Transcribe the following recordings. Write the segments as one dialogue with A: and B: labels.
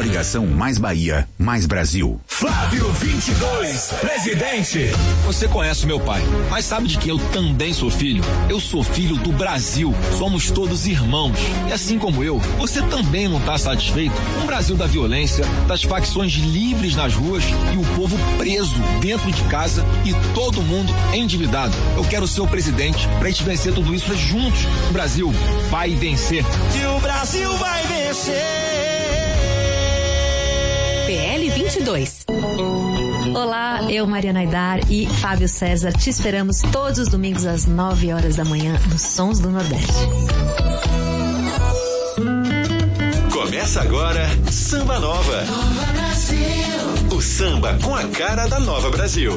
A: Coligação Mais Bahia, Mais Brasil.
B: Flávio 22, presidente.
C: Você conhece meu pai, mas sabe de que eu também sou filho? Eu sou filho do Brasil. Somos todos irmãos. E assim como eu, você também não está satisfeito com o Brasil da violência, das facções livres nas ruas e o povo preso dentro de casa e todo mundo endividado. Eu quero ser o presidente pra gente vencer tudo isso juntos. O Brasil vai vencer.
B: E o Brasil vai vencer.
D: PL 22. Olá, eu, Mariana Aidar e Fábio César, te esperamos todos os domingos às 9 horas da manhã nos Sons do Nordeste.
E: Começa agora Samba Nova. Nova Brasil. O samba com a cara da Nova Brasil.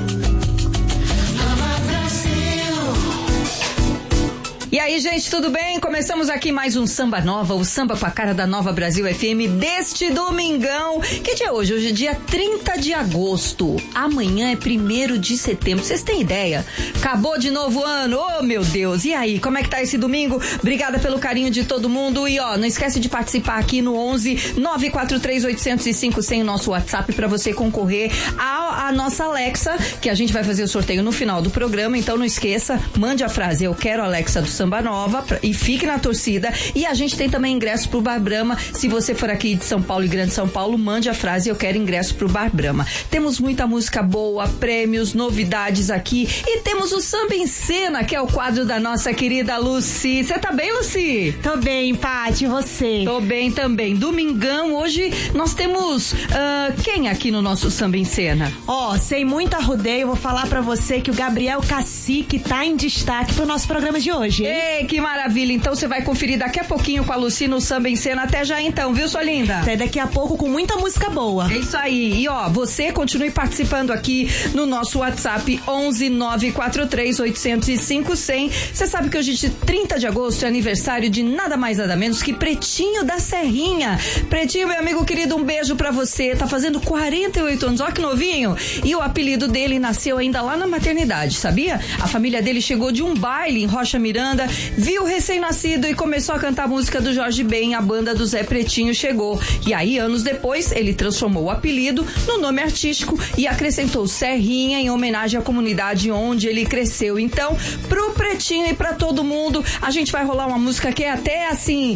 F: E aí, gente, tudo bem? Começamos aqui mais um Samba Nova, o samba com a cara da Nova Brasil FM deste domingão. Que dia é hoje? Hoje é dia 30 de agosto. Amanhã é 1º de setembro. Vocês têm ideia? Acabou de novo ano. Oh, meu Deus. E aí, como é que tá esse domingo? Obrigada pelo carinho de todo mundo. E ó, não esquece de participar aqui no 11 943 805 100, nosso WhatsApp, pra você concorrer à nossa Alexa, que a gente vai fazer o sorteio no final do programa. Então não esqueça, mande a frase: eu quero a Alexa do Samba Nova, e fique na torcida. E a gente tem também ingresso pro Bar Brahma. Se você for aqui de São Paulo e Grande São Paulo, mande a frase: eu quero ingresso pro Bar Brahma. Temos muita música boa, prêmios, novidades aqui, e temos o Samba em Cena, que é o quadro da nossa querida Lucy. Você tá bem, Lucy?
G: Tô bem, Paty, e você?
F: Tô bem também. Domingão, hoje nós temos quem aqui no nosso Samba em Cena?
G: Ó, sem muita rodeio, vou falar pra você que o Gabriel Cacique tá em destaque pro nosso programa de hoje.
F: Ei, que maravilha. Então você vai conferir daqui a pouquinho com a Lucy no Samba em Cena. Até já então, viu, sua linda?
G: Até daqui a pouco com muita música boa.
F: É isso aí. E ó, você continue participando aqui no nosso WhatsApp 11 943 805 100. Você sabe que hoje, 30 de agosto, é aniversário de nada mais nada menos que Pretinho da Serrinha. Pretinho, meu amigo querido, um beijo pra você. Tá fazendo 48 anos, ó que novinho. E o apelido dele nasceu ainda lá na maternidade, sabia? A família dele chegou de um baile em Rocha Miranda, viu o recém-nascido e começou a cantar a música do Jorge Ben. A banda do Zé Pretinho chegou. E aí, anos depois, ele transformou o apelido no nome artístico e acrescentou Serrinha em homenagem à comunidade onde ele cresceu. Então, pro Pretinho e pra todo mundo, a gente vai rolar uma música que é até assim,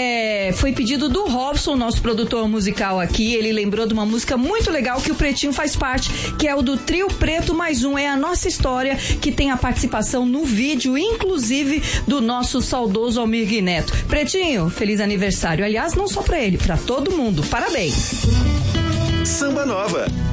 F: foi pedido do Robson, nosso produtor musical aqui. Ele lembrou de uma música muito legal que o Pretinho faz parte, que é o do Trio Preto Mais Um. É a nossa história, que tem a participação no vídeo, inclusive do nosso saudoso Almir Neto. Pretinho, feliz aniversário. Aliás, não só pra ele, pra todo mundo. Parabéns.
E: Samba Nova.